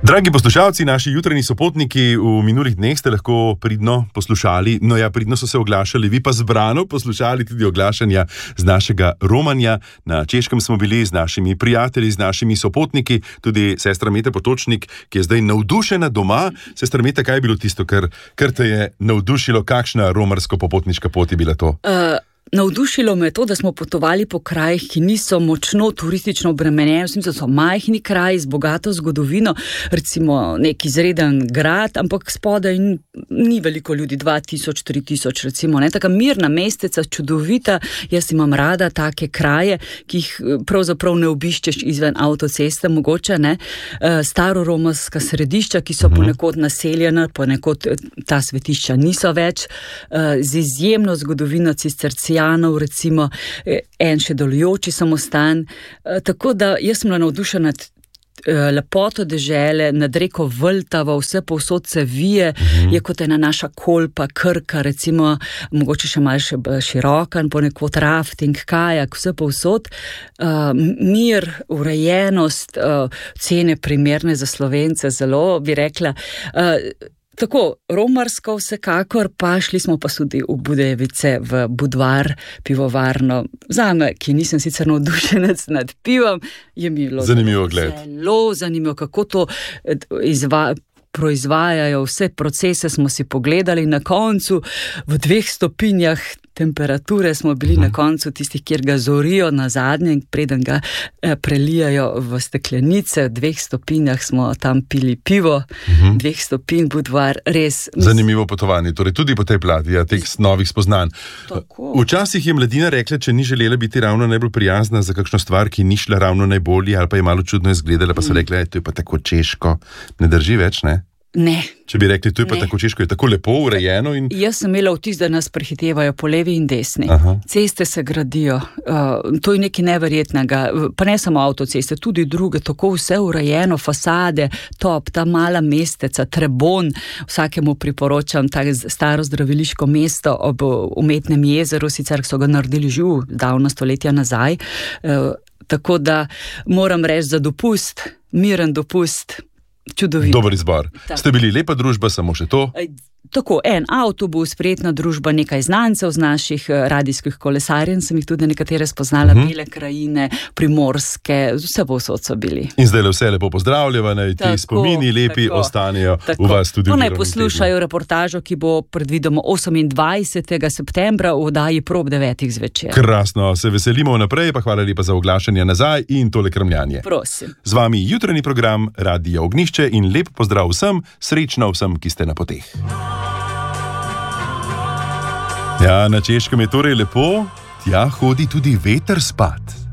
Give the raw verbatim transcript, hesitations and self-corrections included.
Dragi poslušalci, naši jutranji sopotniki, v minulih dneh ste lahko pridno poslušali, no ja, pridno so se oglašali, vi pa zbrano poslušali tudi oglašanja z našega romanja. Na Češkem smo bili z našimi prijatelji, z našimi sopotniki, tudi sestra Meta Potočnik, ki je zdaj navdušena doma. Sestra Meta, kaj je bilo tisto, kar, kar te je navdušilo, kakšna romarsko-popotniška pot je bila to? Uh... Navdušilo me je to, da smo potovali po krajih, ki niso močno turistično obremenjeni, mislim, da so majhni kraji z bogato zgodovino, recimo nek izreden grad, ampak spodaj ni veliko ljudi, dva tisoč, tri tisoč recimo, ne, taka mirna mesteca, čudovita. Jaz imam rada take kraje, ki jih pravzaprav ne obiščeš izven avtoceste, mogoče, ne, staroromarska središča, ki so ponekod naseljena, ponekod ta svetišča niso več, z izjemno zgodovino cistercijanov, recimo en še delujoči samostan, tako da jaz sem bila navdušena nad lepoto dežele, nad reko Vltavo, vse povsod se vije, mm-hmm. je kot ena naša Kolpa, Krka, recimo, mogoče še malo še široka, ponekod rafting, kajak, vse povsod. Uh, mir, urejenost, uh, cene primerne za Slovence, zelo bi rekla. Uh, Tako, romarsko vsekakor, pa šli smo pa tudi v Budejevice, v Budvar, pivovarno. Zame, ki nisem sicer navdušenec nad pivom, je mi bilo zanimivo gled. Zelo zanimivo, kako to izva, proizvajajo, vse procese smo si pogledali, na koncu v dveh stopinjah temperature smo bili uh-huh. na koncu tistih, kjer ga zorijo na zadnje, preden ga eh, prelijajo v steklenice, v dveh stopinjah smo tam pili pivo, uh-huh. dveh stopinj Budvar, res. Zanimivo potovanje, torej tudi po tej plati, ja, teh novih spoznanj. Tako. Včasih je mladina rekla, če ni želela biti ravno najbolj prijazna za kakšno stvar, ki ni šla ravno najbolje, ali pa je malo čudno izgledala, pa so rekla, to je pa tako češko. Ne drži več, ne? Ne. Če bi rekli, to je pa ne. tako češko, je tako lepo urejeno. In... Jaz sem imela vtis, da nas prehitevajo po levi in desni. Aha. Ceste se gradijo, uh, to je nekaj neverjetnega, pa ne samo avtoceste, tudi druge, tako vse urejeno, fasade, top, ta mala mesteca, Trebon, vsakemu priporočam, ta staro zdraviliško mesto ob umetnem jezeru, sicer so ga naredili že davno stoletja nazaj, uh, tako da moram reči za dopust, miren dopust, čudovito. Dober izbor. Tak. Ste bili lepa družba, samo še to? Tako, en avtobus, prijetna družba, nekaj znancev z naših radijskih kolesarjev, sem jih tudi nekatere spoznala, uh-huh. bele krajine, primorske, vse povsod so bili. In zdaj le vse lepo pozdravljava, naj ti spomini lepi tako, ostanejo tako. V vas tudi. No, naj poslušajo reportažo, ki bo predvidoma osemindvajsetega septembra v oddaji Prob devetih zvečer. Krasno, se veselimo naprej, pa hvala lepa za oglašanje nazaj in tole krmljanje. Prosim. Z vami jutranji program Radija Ognjišče in lep pozdrav vsem, srečno vsem, ki ste na poteh. Ja, na Češkem je torej lepo, tja hodi tudi veter spat.